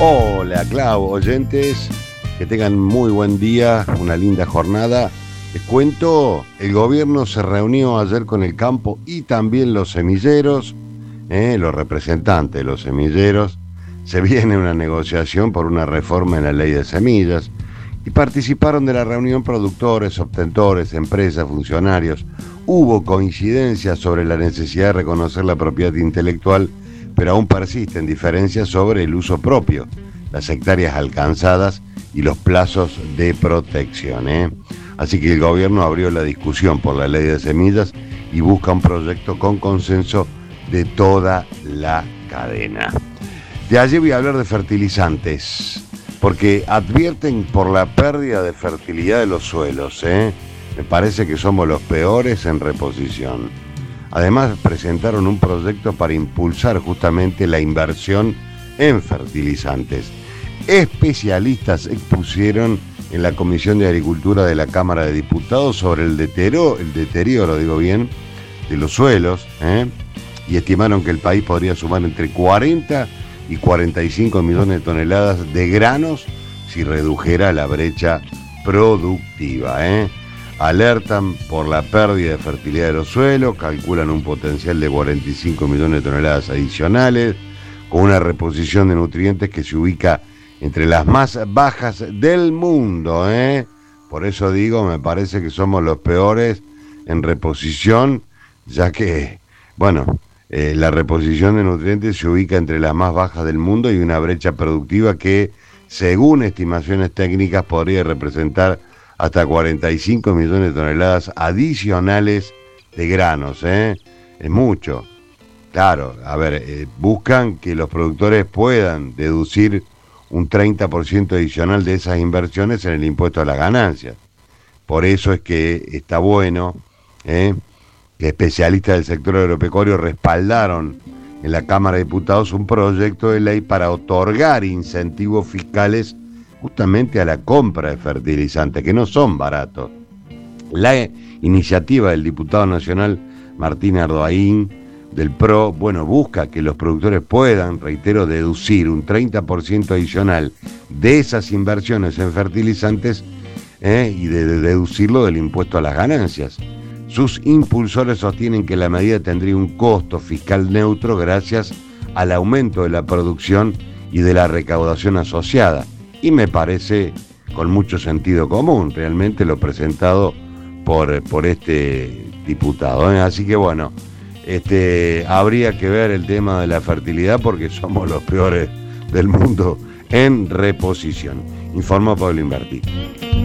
Hola, Clau, oyentes, que tengan muy buen día, una linda jornada. Les cuento, el gobierno se reunió ayer con el campo y también los semilleros, los representantes de los semilleros. Se viene una negociación por una reforma en la ley de semillas y participaron de la reunión productores, obtentores, empresas, funcionarios. Hubo coincidencias sobre la necesidad de reconocer la propiedad intelectual, pero aún persisten diferencias sobre el uso propio, las hectáreas alcanzadas y los plazos de protección. Así que el gobierno abrió la discusión por la ley de semillas y busca un proyecto con consenso de toda la cadena. De allí voy a hablar de fertilizantes, porque advierten por la pérdida de fertilidad de los suelos. Me parece que somos los peores en reposición. Además, presentaron un proyecto para impulsar justamente la inversión en fertilizantes. Especialistas expusieron en la Comisión de Agricultura de la Cámara de Diputados sobre el deterioro, de los suelos, y estimaron que el país podría sumar entre 40 y 45 millones de toneladas de granos si redujera la brecha productiva. Alertan por la pérdida de fertilidad de los suelos, calculan un potencial de 45 millones de toneladas adicionales, con una reposición de nutrientes que se ubica entre las más bajas del mundo. Por eso digo, me parece que somos los peores en reposición, ya que, la reposición de nutrientes se ubica entre las más bajas del mundo y una brecha productiva que, según estimaciones técnicas, podría representar hasta 45 millones de toneladas adicionales de granos. Es mucho. Claro, buscan que los productores puedan deducir un 30% adicional de esas inversiones en el impuesto a las ganancias. Por eso es que está bueno que especialistas del sector agropecuario respaldaron en la Cámara de Diputados un proyecto de ley para otorgar incentivos fiscales justamente a la compra de fertilizantes, que no son baratos. La iniciativa del diputado nacional Martín Ardoaín, del PRO, busca que los productores puedan, reitero, deducir un 30% adicional de esas inversiones en fertilizantes y de deducirlo del impuesto a las ganancias. Sus impulsores sostienen que la medida tendría un costo fiscal neutro gracias al aumento de la producción y de la recaudación asociada. Y me parece con mucho sentido común, realmente lo presentado por este diputado. Así que habría que ver el tema de la fertilidad porque somos los peores del mundo en reposición. Informó Pablo Inverti.